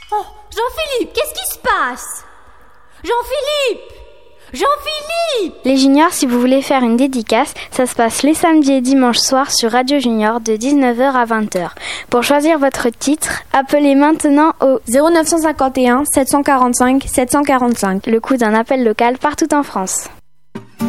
Oh, Jean-Philippe, qu'est-ce qui se passe? Jean-Philippe! Les juniors, si vous voulez faire une dédicace, ça se passe les samedis et dimanches soirs sur Radio Junior de 19h à 20h. Pour choisir votre titre, appelez maintenant au 0951 745 745. Le coût d'un appel local partout en France.